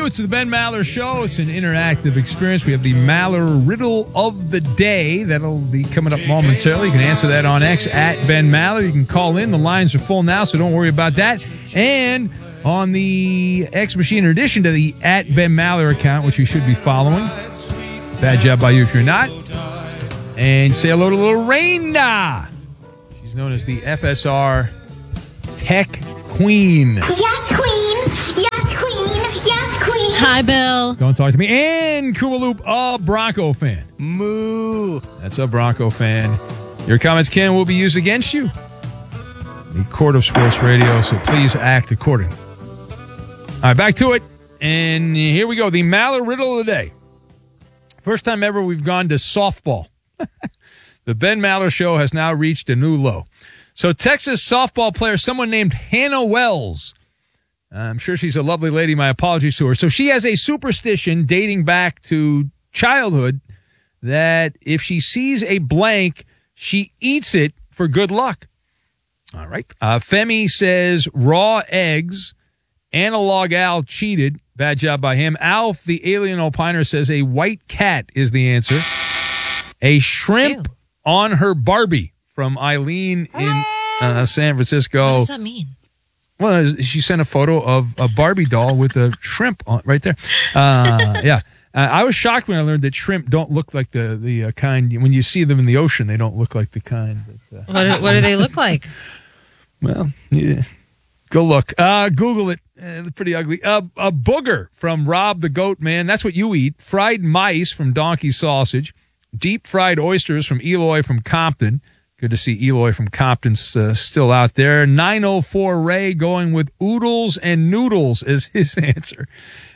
you. It's the Ben Maller Show. It's an interactive experience. We have the Maller Riddle of the Day. That'll be coming up momentarily. You can answer that on X at Ben Maller. You can call in. The lines are full now, so don't worry about that. And on the X machine, in addition to the at Ben Maller account, which you should be following. Bad job by you if you're not. And say hello to Lorena. She's known as the FSR Tech Queen. Yes, Queen. Yes, Queen. Yes, Queen. Hi, Bill. Don't talk to me. And Koopaloop, a Bronco fan. Moo. That's a Bronco fan. Your comments can will be used against you. The Court of Sports Radio, so please act accordingly. All right, back to it. And here we go. The Maller Riddle of the Day. First time ever we've gone to softball. The Ben Maller Show has now reached a new low. So Texas softball player, someone named Hannah Wells. I'm sure she's a lovely lady. My apologies to her. So she has a superstition dating back to childhood that if she sees a blank, she eats it for good luck. All right. Femi says raw eggs. Analog Al cheated. Bad job by him. Alf, the alien opiner, says a white cat is the answer. A shrimp on her Barbie from Eileen in San Francisco. What does that mean? Well, she sent a photo of a Barbie doll with a shrimp on right there. Yeah. I was shocked when I learned that shrimp don't look like the kind. When you see them in the ocean, they don't look like the kind. That, What do they look like? Well, yeah. Go look. Google it. It's pretty ugly. A booger from Rob the Goat Man. That's what you eat. Fried mice from Donkey Sausage. Deep fried oysters from Eloy from Compton. Good to see Eloy from Compton's still out there. 904 Ray going with oodles and noodles as his answer.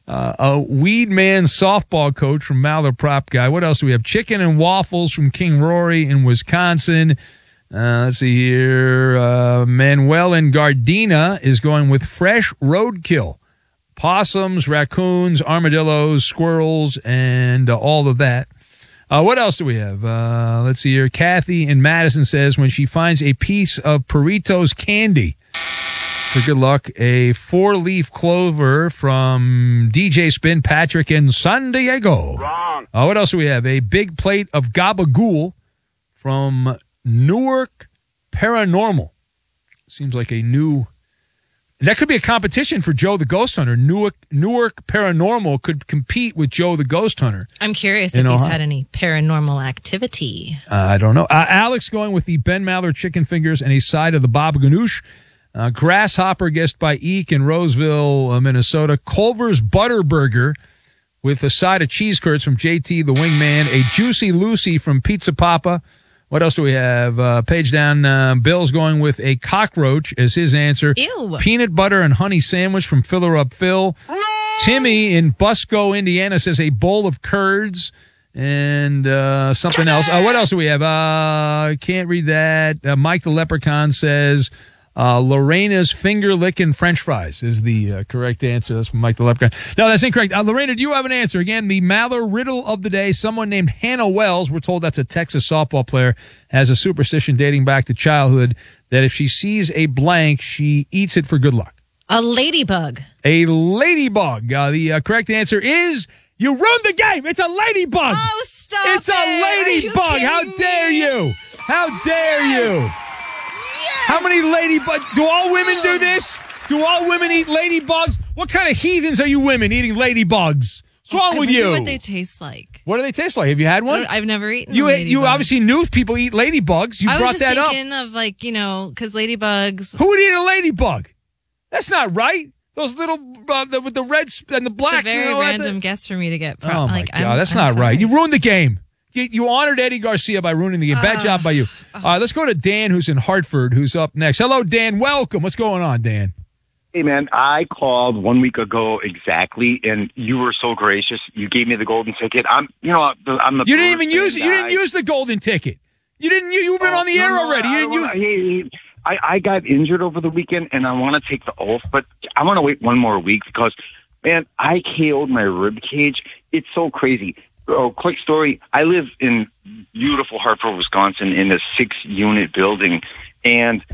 A Weed Man softball coach from Maller Prop Guy. What else do we have? Chicken and waffles from King Rory in Wisconsin. Let's see here. Manuel in Gardena is going with fresh roadkill. Possums, raccoons, armadillos, squirrels, and all of that. What else do we have? Let's see here. Kathy in Madison says when she finds a piece of Peritos candy, for good luck, a 4-leaf clover from DJ Spin, Patrick in San Diego. Wrong. What else do we have? A big plate of gabagool from Newark Paranormal. Seems like a new... That could be a competition for Joe the Ghost Hunter. Newark Paranormal could compete with Joe the Ghost Hunter. I'm curious if he's had any paranormal activity. I don't know. Alex going with the Ben Maller chicken fingers and a side of the Baba Ganoush. Grasshopper guessed by Eek in Roseville, Minnesota. Culver's Butter Burger with a side of cheese curds from JT the Wingman. A Juicy Lucy from Pizza Papa. What else do we have? Page down, Bill's going with a cockroach as his answer. Ew. Peanut butter and honey sandwich from Filler Up Phil. Timmy in Busco, Indiana says a bowl of curds and something else. What else do we have? Can't read that. Mike the Leprechaun says Lorena's finger-licking French fries is the correct answer. That's from Mike the Leprechaun. No, that's incorrect. Lorena, do you have an answer? Again, the Maller Riddle of the Day. Someone named Hannah Wells, we're told that's a Texas softball player, has a superstition dating back to childhood that if she sees a blank, she eats it for good luck. A ladybug. A ladybug. The correct answer is you ruined the game. It's a ladybug. Oh, stop It's a ladybug. How dare you? How dare you? How many ladybugs? Do all women do this? Do all women eat ladybugs? What kind of heathens are you women eating ladybugs? What's wrong with you? I wonder what they taste like. What do they taste like? Have you had one? I've never eaten You a ladybug. You obviously knew people eat ladybugs. You brought that up. I was just thinking of because ladybugs. Who would eat a ladybug? That's not right. Those little with the red and the black. It's a very random guess for me to get. Oh my God, that's not right. You ruined the game. You honored Eddie Garcia by ruining the game. Bad job by you. All right, let's go to Dan, who's in Hartford, who's up next. Hello, Dan. Welcome. What's going on, Dan? Hey, man, I called 1 week ago exactly, and you were so gracious. You gave me the golden ticket. I'm the. You didn't even use it. You didn't use the golden ticket. You didn't. You've been on the air already. You didn't use. I got injured over the weekend, and I want to take the oath, but I want to wait 1 more week because, man, I KO'd my rib cage. It's so crazy. Oh, quick story. I live in beautiful Hartford, Wisconsin in a 6-unit building. And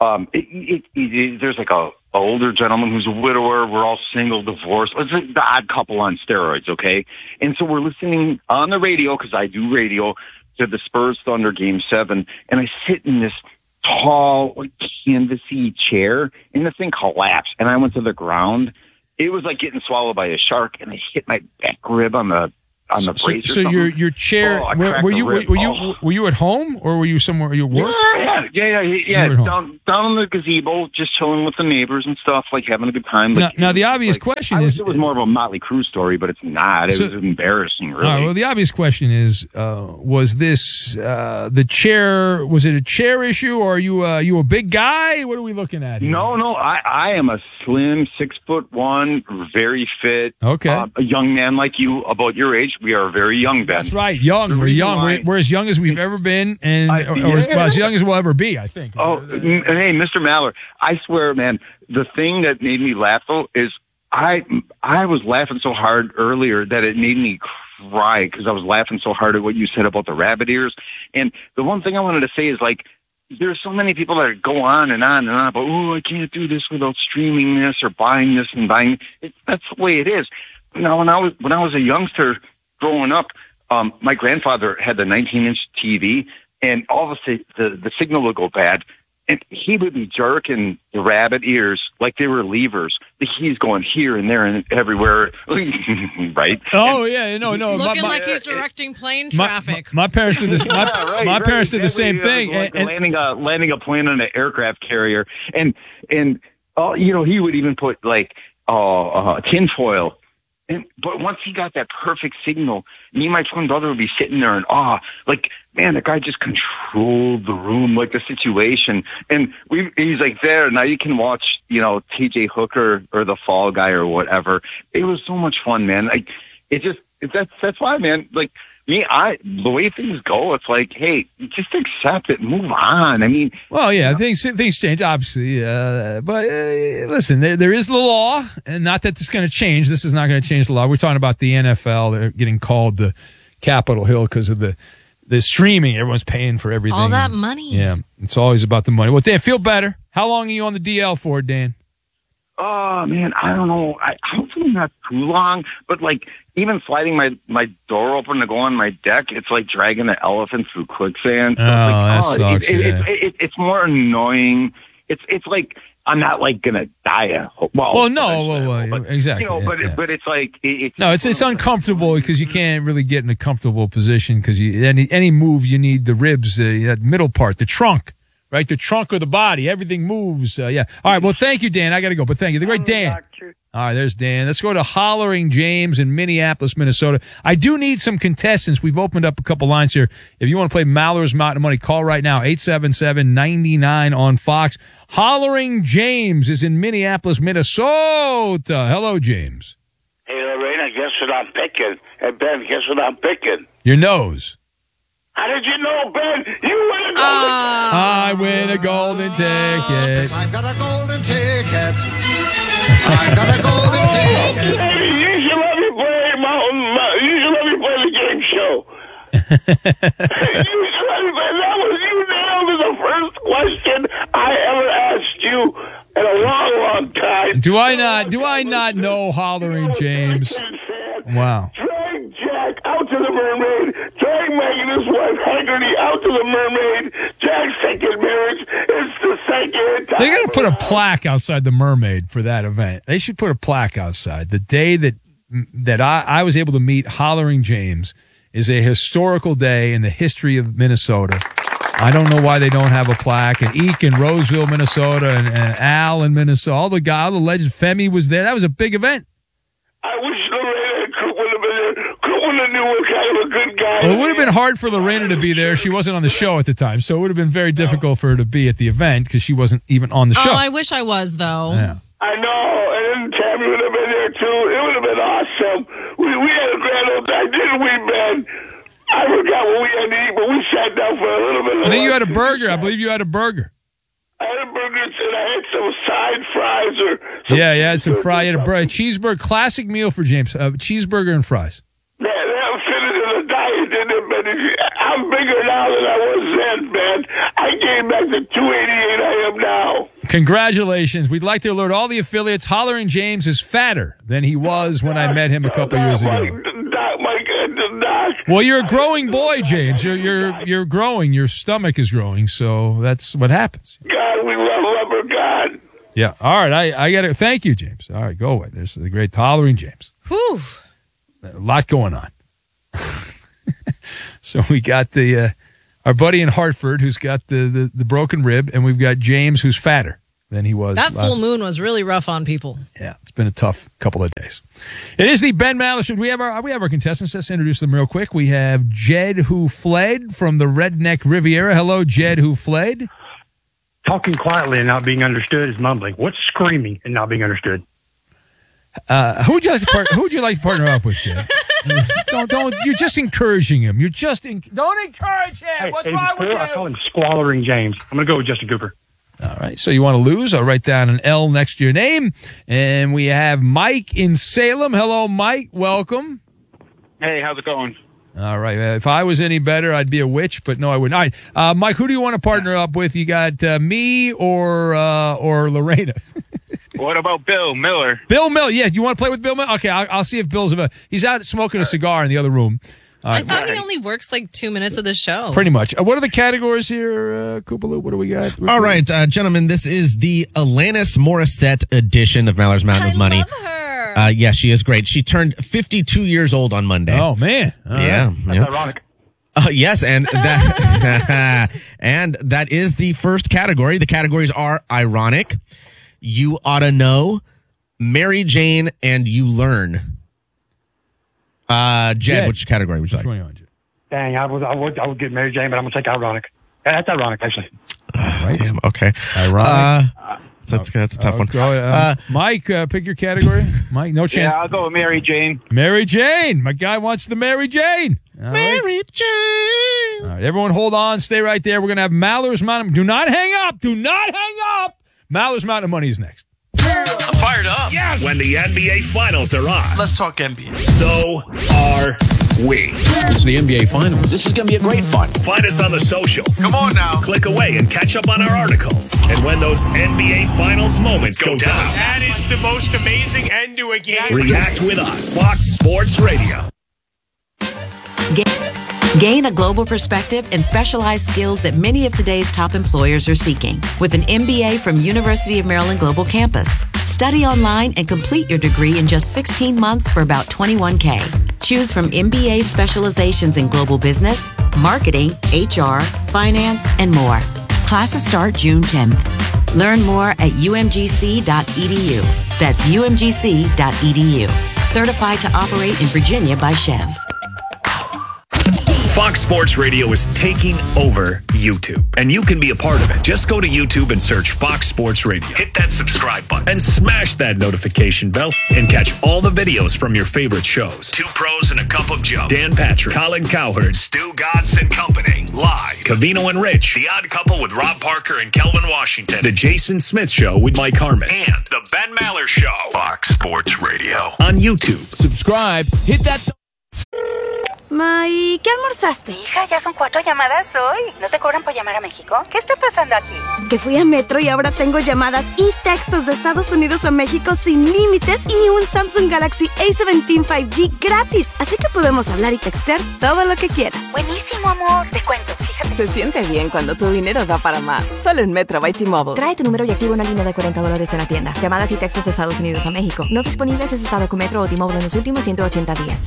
there's like a older gentleman who's a widower. We're all single, divorced. It's like the odd couple on steroids, okay? And so we're listening on the radio, because I do radio, to the Spurs Thunder Game 7, and I sit in this tall, like, canvasy chair, and the thing collapsed, and I went to the ground. It was like getting swallowed by a shark, and I hit my back rib on the brace. So your chair. Were you at home, or were you somewhere? You work? Yeah. Down in the gazebo, just chilling with the neighbors and stuff, like having a good time. Now the obvious question is, it was more of a Motley Crue story, but it's not. It was embarrassing, really. Well, the obvious question is, was this the chair? Was it a chair issue, or are you a big guy? What are we looking at here? No. I am a slim, 6'1", very fit. Okay. A young man like you, about your age. We are very young, Ben. That's right, young. We're young. We're as young as we've ever been, and or as young as we'll ever be, I think. Oh, hey, Mr. Maller, I swear, man, the thing that made me laugh, though, is I was laughing so hard earlier that it made me cry, because I was laughing so hard at what you said about the rabbit ears. And the one thing I wanted to say is, like, there's so many people that go on and on and on about, oh, I can't do this without streaming this or buying this and buying it. That's the way it is. Now, when I was a youngster growing up, my grandfather had the 19-inch TV, and all of a sudden the signal would go bad, and he would be jerking the rabbit ears like they were levers. He's going here and there and everywhere, right? Oh, yeah, no. Looking like he's directing plane traffic. My parents did this. My parents did the same thing. Like landing a plane on an aircraft carrier, and he would even put like tinfoil. But once he got that perfect signal, me and my twin brother would be sitting there in awe. Like, man, the guy just controlled the room, like the situation. And he's like, there, now you can watch, TJ Hooker or the Fall Guy or whatever. It was so much fun, man. Like, that's why, man. Like, the way things go, it's like, hey, just accept it, move on. I mean, well, yeah, things change, obviously. But listen, there is the law, and not that this is going to change. This is not going to change the law. We're talking about the NFL. They're getting called the Capitol Hill because of the streaming. Everyone's paying for everything. All that money. Yeah, it's always about the money. Well, Dan, feel better. How long are you on the DL for, Dan? Oh, man, I don't know. Hopefully not too long, but like even sliding my door open to go on my deck, it's like dragging an elephant through quicksand. So that sucks. It's more annoying. It's like I'm not like gonna die. Exactly. But it's like it's uncomfortable because you can't really get in a comfortable position because any move you need the ribs, that middle part, the trunk. Right, the trunk of the body, everything moves. Yeah. All right. Well, thank you, Dan. I got to go, but thank you. The great Dan. All right, there's Dan. Let's go to Hollering James in Minneapolis, Minnesota. I do need some contestants. We've opened up a couple lines here. If you want to play Maller's Mountain Money, call right now, 877-99 on Fox. Hollering James is in Minneapolis, Minnesota. Hello, James. Hey, Lorena, guess what I'm picking? Hey, Ben, guess what I'm picking? Your nose. How did you know, Ben? You win a golden ticket. I win a golden ticket. I've got a golden ticket. I've got a golden ticket. Hey, you should let me play You should let me play the game show. You should let me play. You nailed the first question I ever asked you in a long, long time. Do I not know Hollering James? Wow. Drag Jack out to the mermaid. Drag Megan, his wife, Haggerty, out to the mermaid. Jack's second marriage. It's the second time. They got to put a plaque outside the mermaid for that event. They should put a plaque outside. The day that I was able to meet Hollering James is a historical day in the history of Minnesota. I don't know why they don't have a plaque. And Eek in Roseville, Minnesota, and Al in Minnesota. All the legends. Femi was there. That was a big event. I wish Lorena and Coop would have been there. Coop would have knew what kind of a good guy. Well, it would have been hard for Lorena to be there. She wasn't on the show at the time, so it would have been very difficult for her to be at the event because she wasn't even on the show. Oh, I wish I was, though. Yeah. I know, and then Tammy would have been there, too. It would have been awesome. We had a grand old time, didn't we, Ben? I forgot what we had to eat, but we sat down for a little bit. I think you had a burger. I believe you had a burger. I had a burger, and I had some side fries. Yeah, you had some fries. You had a cheeseburger, classic meal for James. Cheeseburger and fries. That fitted in the diet, didn't it, Ben? I'm bigger now than I was then, Ben. I came back to 288 I am now. Congratulations. We'd like to alert all the affiliates Hollering James is fatter than he was when I met him a couple years ago. Doc. Well, you're a growing boy, James. You're growing. Your stomach is growing, so that's what happens. God, we love Rubber God. Yeah. All right. I got to thank you, James. All right, go away. There's the great Hollering James. Whew. A lot going on. So we got our buddy in Hartford who's got the broken rib, and we've got James who's fatter than he was. That full moon was really rough on people. Yeah, it's been a tough couple of days. It is the Ben Maller Show. We have our contestants. Let's introduce them real quick. We have Jed Who Fled from the Redneck Riviera. Hello, Jed Who Fled. Talking quietly and not being understood is mumbling. What's screaming and not being understood? Who would you like to partner up with, Jed? Don't. You're just encouraging him. You're just don't encourage him. Hey, What's wrong with you? I call him Squallering James. I'm going to go with Justin Cooper. All right. So you want to lose? I'll write down an L next to your name. And we have Mike in Salem. Hello, Mike. Welcome. Hey, how's it going? All right. If I was any better, I'd be a witch, but no, I wouldn't. All right. Mike, who do you want to partner up with? You got me or Lorena? What about Bill Miller? Bill Miller. Yeah. You want to play with Bill Miller? Okay. I'll see if Bill's available. He's out smoking a cigar in the other room. I thought he only works like 2 minutes of the show. Pretty much. What are the categories here, Koopaloo? What do we got? All right, gentlemen, this is the Alanis Morissette edition of Maller's Mountain of Money. I love her. Yeah, she is great. She turned 52 years old on Monday. Oh, man. All yeah. right. That's ironic. Yes, and that and that is the first category. The categories are ironic, you oughta know, Mary Jane, and you learn. Jed, which category would you like? Dang, I would get Mary Jane, but I'm going to take ironic. That's ironic, actually. Right. Damn, okay. Ironic. That's a tough one. Mike, pick your category. Mike, no chance. Yeah, I'll go with Mary Jane. Mary Jane. My guy wants the Mary Jane. All right. Mary Jane. All right, everyone hold on. Stay right there. We're going to have Maller's Mountain. Do not hang up. Do not hang up. Maller's Mountain of Money is next. I'm fired up. Yes. When the NBA Finals are on. Let's talk NBA. So are we. It's the NBA Finals. This is going to be a great fun. Find us on the socials. Come on now. Click away and catch up on our articles. And when those NBA Finals moments go down. That is the most amazing end to a game. React with us. Fox Sports Radio. Gain a global perspective and specialized skills that many of today's top employers are seeking with an MBA from University of Maryland Global Campus. Study online and complete your degree in just 16 months for about $21K. Choose from MBA specializations in global business, marketing, HR, finance, and more. Classes start June 10th. Learn more at umgc.edu. That's umgc.edu. Certified to operate in Virginia by Chev. Fox Sports Radio is taking over YouTube, and you can be a part of it. Just go to YouTube and search Fox Sports Radio. Hit that subscribe button and smash that notification bell and catch all the videos from your favorite shows. Two Pros and a Cup of Joe, Dan Patrick, Colin Cowherd, Stu Godson and Company, live. Covino and Rich, The Odd Couple with Rob Parker and Kelvin Washington, The Jason Smith Show with Mike Harmon, and The Ben Maller Show. Fox Sports Radio on YouTube. Subscribe. Hit that. Ma, ¿y qué almorzaste? Hija, ya son 4 llamadas hoy. ¿No te cobran por llamar a México? ¿Qué está pasando aquí? Que fui a Metro y ahora tengo llamadas y textos de Estados Unidos a México sin límites y un Samsung Galaxy A17 5G gratis. Así que podemos hablar y textear todo lo que quieras. Buenísimo, amor. Te cuento, fíjate. Se siente bien cuando tu dinero da para más. Solo en Metro by T-Mobile. Trae tu número y activa una línea de $40 en la tienda. Llamadas y textos de Estados Unidos a México. No disponibles si has estado con Metro o T-Mobile en los últimos 180 días.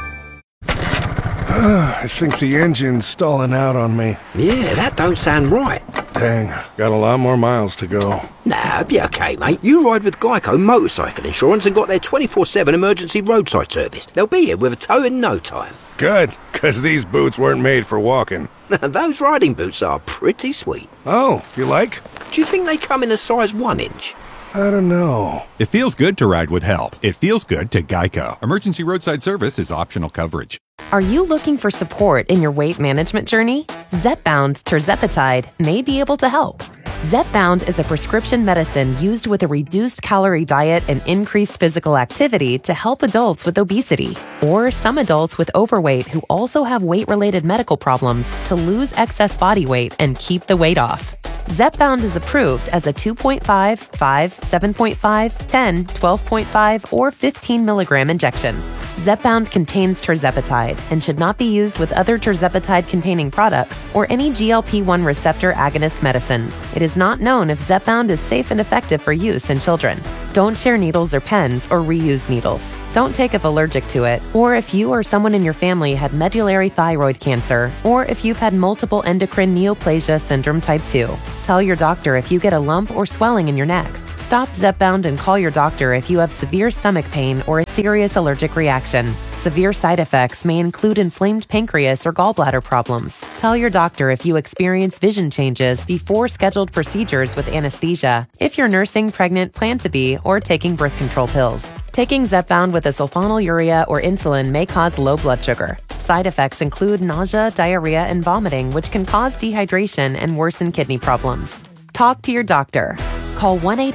I think the engine's stalling out on me. Yeah, that don't sound right. Dang, got a lot more miles to go. Nah, be okay, mate. You ride with Geico Motorcycle Insurance and got their 24/7 emergency roadside service. They'll be here with a tow in no time. Good, because these boots weren't made for walking. Those riding boots are pretty sweet. Oh, you like? Do you think they come in a size 1 inch? I don't know. It feels good to ride with help. It feels good to Geico. Emergency roadside service is optional coverage. Are you looking for support in your weight management journey? Zepbound tirzepatide may be able to help. Zepbound is a prescription medicine used with a reduced calorie diet and increased physical activity to help adults with obesity or some adults with overweight who also have weight-related medical problems to lose excess body weight and keep the weight off. Zepbound is approved as a 2.5, 5, 7.5, 10, 12.5, or 15 milligram injection. Zepbound contains tirzepatide and should not be used with other tirzepatide-containing products or any GLP-1 receptor agonist medicines. It is not known if Zepbound is safe and effective for use in children. Don't share needles or pens or reuse needles. Don't take if allergic to it, or if you or someone in your family had medullary thyroid cancer, or if you've had multiple endocrine neoplasia syndrome type 2. Tell your doctor if you get a lump or swelling in your neck. Stop Zepbound and call your doctor if you have severe stomach pain or a serious allergic reaction. Severe side effects may include inflamed pancreas or gallbladder problems. Tell your doctor if you experience vision changes before scheduled procedures with anesthesia, if you're nursing, pregnant, plan to be, or taking birth control pills. Taking Zepbound with a sulfonylurea or insulin may cause low blood sugar. Side effects include nausea, diarrhea, and vomiting, which can cause dehydration and worsen kidney problems. Talk to your doctor. Call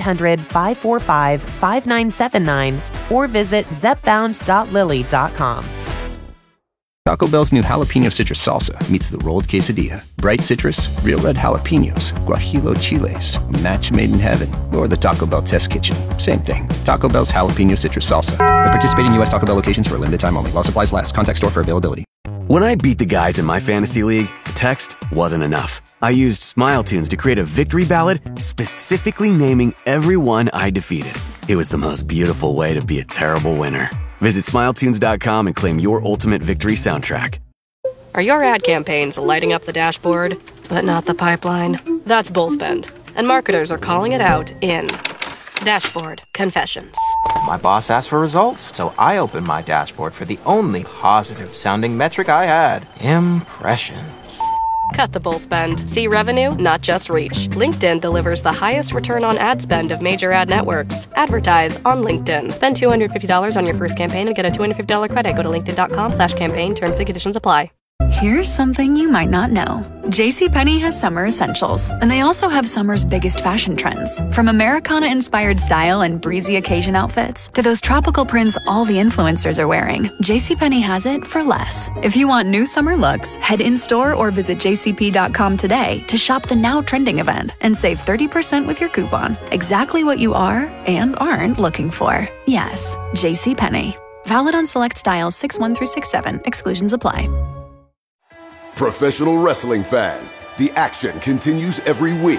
1-800-545-5979 or visit zepbound.lily.com. Taco Bell's new jalapeno citrus salsa meets the rolled quesadilla. Bright citrus, real red jalapenos, guajillo chiles, a match made in heaven, or the Taco Bell test kitchen. Same thing. Taco Bell's jalapeno citrus salsa. At participating U.S. Taco Bell locations for a limited time only. While supplies last. Contact store for availability. When I beat the guys in my fantasy league, text wasn't enough. I used Smile Tunes to create a victory ballad specifically naming everyone I defeated. It was the most beautiful way to be a terrible winner. Visit SmileTunes.com and claim your ultimate victory soundtrack. Are your ad campaigns lighting up the dashboard, but not the pipeline? That's Bullspend, and marketers are calling it out in Dashboard Confessions. My boss asked for results, so I opened my dashboard for the only positive-sounding metric I had: impressions. Cut the bull spend. See revenue, not just reach. LinkedIn delivers the highest return on ad spend of major ad networks. Advertise on LinkedIn. Spend $250 on your first campaign and get a $250 credit. Go to linkedin.com/campaign. Terms and conditions apply. Here's something you might not know. JCPenney has summer essentials, and they also have summer's biggest fashion trends. From Americana-inspired style and breezy occasion outfits to those tropical prints all the influencers are wearing, JCPenney has it for less. If you want new summer looks, head in-store or visit jcp.com today to shop the now trending event and save 30% with your coupon. Exactly what you are and aren't looking for. Yes, JCPenney. Valid on select styles 6-1-6-7. Exclusions apply. Professional wrestling fans, the action continues every week.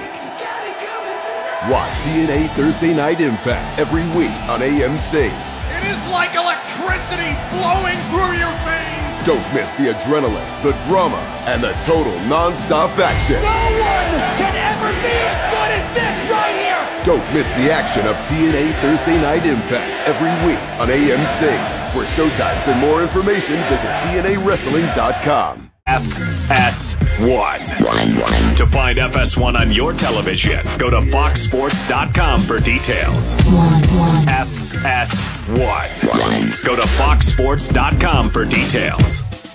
Watch TNA Thursday Night Impact every week on AMC. It is like electricity flowing through your veins. Don't miss the adrenaline, the drama, and the total non-stop action. No one can ever be as good as this right here. Don't miss the action of TNA Thursday Night Impact every week on AMC. For showtimes and more information, visit TNAWrestling.com. FS1. To find FS1 on your television, go to foxsports.com for details. FS1. Go to foxsports.com for details.